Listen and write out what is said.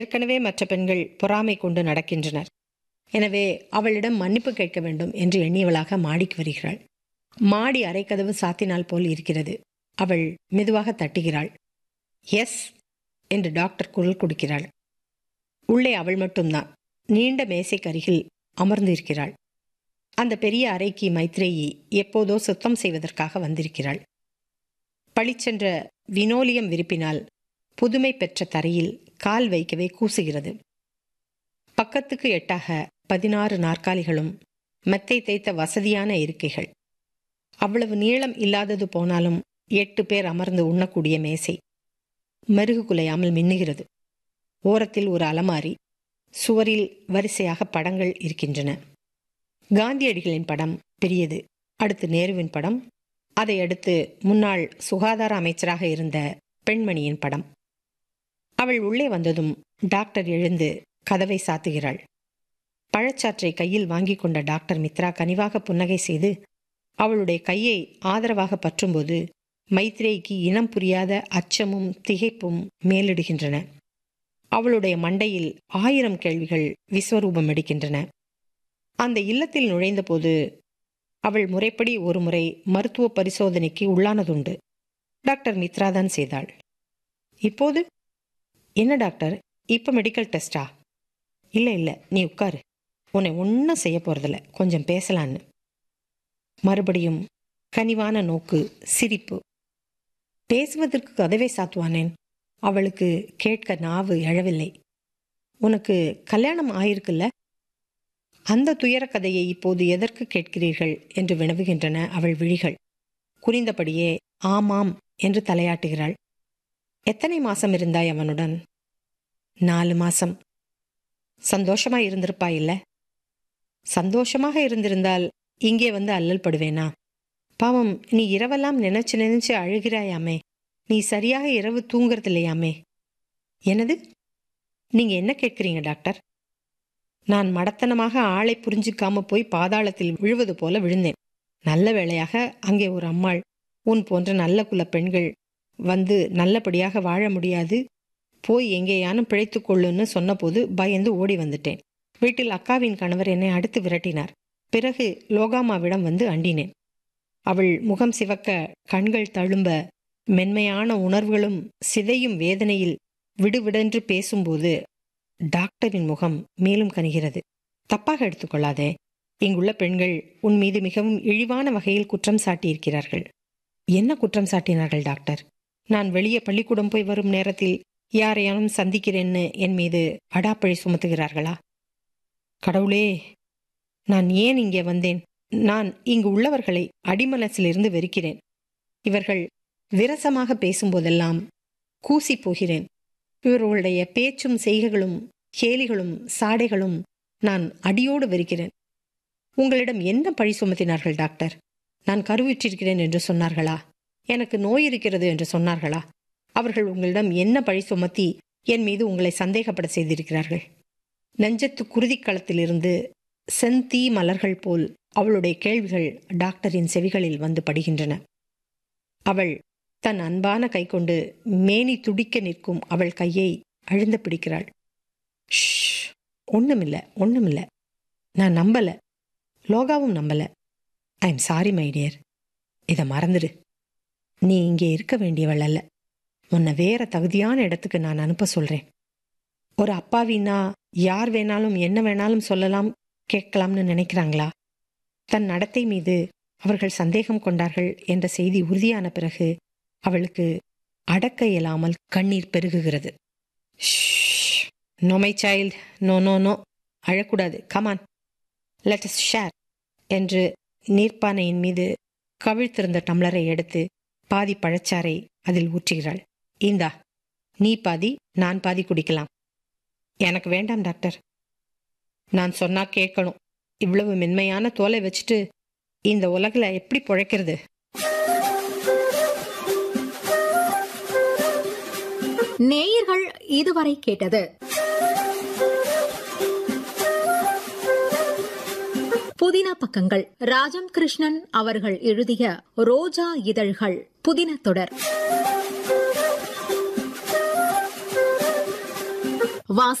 ஏற்கனவே மற்ற பெண்கள் பொறாமை கொண்டு நடக்கின்றனர். எனவே அவளிடம் மன்னிப்பு கேட்க வேண்டும் என்று எண்ணியவளாக மாடிக்கு வருகிறாள். மாடி அரைக்கதவு சாத்தினால் போல் இருக்கிறது. அவள் மெதுவாக தட்டுகிறாள். எஸ் என்று டாக்டர் குரல் கொடுக்கிறாள். உள்ளே அவள் மட்டும்தான். நீண்ட மேசைக்கு அருகில் அமர்ந்து இருக்கிறாள். அந்த பெரிய அறைக்கு மைத்ரேயி எப்போதோ சுத்தம் செய்வதற்காக வந்திருக்கிறாள். பளிச்சென்ற வினோலியம் விரிப்பினால் புதுமை பெற்ற தரையில் கால் வைக்கவே கூசுகிறது. பக்கத்துக்கு எட்டாக 16 நாற்காலிகளும் மெத்தை தேய்த்த வசதியான இருக்கைகள். அவ்வளவு நீளம் இல்லாதது போனாலும் 8 பேர் அமர்ந்து உண்ணக்கூடிய மேசை மருகு குலையாமல் மின்னுகிறது. ஓரத்தில் ஒரு அலமாரி, சுவரில் வரிசையாக படங்கள் இருக்கின்றன. காந்தியடிகளின் படம் பெரியது, அடுத்து நேருவின் படம், அதை அடுத்து முன்னாள் சுகாதார அமைச்சராக இருந்த பெண்மணியின் படம். அவள் உள்ளே வந்ததும் டாக்டர் எழுந்து கதவை சாத்துகிறாள். பழச்சாற்றை கையில் வாங்கி கொண்ட டாக்டர் மித்ரா கனிவாக புன்னகை செய்து அவளுடைய கையை ஆதரவாக பற்றும்போது மைத்ரேயிக்கு இனம் புரியாத அச்சமும் திகைப்பும் மேலிடுகின்றன. அவளுடைய மண்டையில் 1000 கேள்விகள் விஸ்வரூபம் எடுக்கின்றன. அந்த இல்லத்தில் நுழைந்தபோது அவள் முறைப்படி ஒரு முறை மருத்துவ பரிசோதனைக்கு உள்ளானதுண்டு. டாக்டர் மித்ரா தான் செய்தாள். இப்போது என்ன டாக்டர், இப்ப மெடிக்கல் டெஸ்டா? இல்லை, நீ உட்காரு, உன்னை ஒன்றும் செய்ய போறதில்ல, கொஞ்சம் பேசலான்னு. மறுபடியும் கனிவான நோக்கு, சிரிப்பு. பேசுவதற்கு கதவை சாத்துவானேன். அவளுக்கு கேட்க நாவு எழவில்லை. உனக்கு கல்யாணம் ஆயிருக்குல்ல? அந்த துயர கதையை இப்போது எதற்கு கேட்கிறீர்கள் என்று வினவுகின்றன அவள் விழிகள். குறிந்தபடியே ஆமாம் என்று தலையாட்டுகிறாள். எத்தனை மாசம் இருந்தாய் அவனுடன்? 4 மாசம். சந்தோஷமா இருந்திருப்பாயில்ல? சந்தோஷமாக இருந்திருந்தால் இங்கே வந்து அல்லல் படுவேனா? பாவம், நீ இரவெல்லாம் நினைச்சு நினைச்சு அழுகிறாயாமே. நீ சரியாக இரவு தூங்குறதில்லையாமே. என்னது? நீங்க என்ன கேட்கிறீங்க டாக்டர்? நான் மடத்தனமாக ஆளை புரிஞ்சிக்காம போய் பாதாளத்தில் விழுவது போல விழுந்தேன். நல்ல வேளையாக அங்கே ஒரு அம்மாள், உன் போன்ற நல்ல குல பெண்கள் வந்து நல்லபடியாக வாழ முடியாது, போய் எங்கேயானும் பிழைத்துக் கொள்ளுன்னு சொன்னபோது பயந்து ஓடி வந்துட்டேன். வீட்டில் அக்காவின் கணவர் என்னை அடுத்து விரட்டினார். பிறகு லோகாமாவிடம் வந்து அண்டினேன். அவள் முகம் சிவக்க, கண்கள் தழும்ப, மென்மையான உணர்வுகளும் சிதையும் வேதனையில் விடுவிடென்று பேசும்போது டாக்டரின் முகம் மேலும் கனிகிறது. தப்பாக எடுத்துக்கொள்ளாதே. இங்குள்ள பெண்கள் உன் மீது மிகவும் இழிவான வகையில் குற்றம் சாட்டியிருக்கிறார்கள். என்ன குற்றம் சாட்டினார்கள் டாக்டர்? நான் வெளியே பள்ளிக்கூடம் போய் வரும் நேரத்தில் யாரையானும் சந்திக்கிறேன்னு என் மீது அடாப்பழி சுமத்துகிறார்களா? கடவுளே, நான் ஏன் இங்கே வந்தேன்? நான் இங்கு உள்ளவர்களை அடிமனசிலிருந்து வெறுக்கிறேன். இவர்கள் விரசமாக பேசும்போதெல்லாம் கூசி போகிறேன். இவர்களுடைய பேச்சும் செய்கைகளும் கேலிகளும் சாடைகளும் நான் அடியோடு வெறுக்கிறேன். உங்களிடம் என்ன பழி சுமத்தினார்கள் டாக்டர்? நான் கருவுற்றிருக்கிறேன் என்று சொன்னார்களா? எனக்கு நோய் இருக்கிறது என்று சொன்னார்களா? அவர்கள் உங்களிடம் என்ன பழி சுமத்தி என் மீது உங்களை சந்தேகப்பட செய்திருக்கிறார்கள்? நெஞ்சத்து குருதிக்களத்திலிருந்து செந்தீ மலர்கள் போல் அவளுடைய கேள்விகள் டாக்டரின் செவிகளில் வந்து படுகின்றன. அவள் தன் அன்பான கை கொண்டு மேனி துடிக்க நிற்கும் அவள் கையை அழுந்த பிடிக்கிறாள். ஷ், ஒண்ணுமில்ல. நான் நம்பல, லோகாவும் நம்பல. I am sorry my dear. இதை மறந்துடு. நீ இங்கே இருக்க வேண்டியவள் அல்ல. உன்னை வேற தகுதியான இடத்துக்கு நான் அனுப்ப சொல்றேன். ஒரு அப்பாவின்னா யார் வேணாலும் என்ன வேணாலும் சொல்லலாம், கேட்கலாம்னு நினைக்கிறாங்களா? தன் நடத்தை மீது அவர்கள் சந்தேகம் கொண்டார்கள் என்ற செய்தி உறுதியான பிறகு அவளுக்கு அடக்க இயலாமல் கண்ணீர் பெருகுகிறது. நோ மை சைல்ட், நோ, அழக்கூடாது. கமான், லெட் அஸ் ஷேர் என்று நீர்ப்பானையின் மீது கவிழ்த்திருந்த டம்ளரை எடுத்து பாதி பழச்சாறை அதில் ஊற்றுகிறாள். இந்தா, நீ பாதி நான் பாதி குடிக்கலாம். எனக்கு வேண்டாம் டாக்டர். நான் சொன்னா கேட்கணும். இவ்வளவு மென்மையான தோலை வச்சுட்டு இந்த உலகில எப்படி பிழைக்கிறது? நேயர்கள் இதுவரை கேட்டது புதின பக்கங்கள். ராஜம் கிருஷ்ணன் அவர்கள் எழுதிய ரோஜா இதழ்கள் புதின தொடர். வாசி